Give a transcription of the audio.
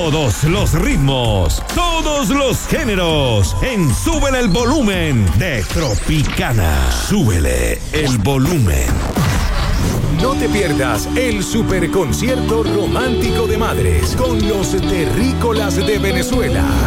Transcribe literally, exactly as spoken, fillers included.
Todos los ritmos, todos los géneros, en Súbele el Volumen de Tropicana. Súbele el volumen. No te pierdas el superconcierto romántico de madres con los terrícolas de Venezuela.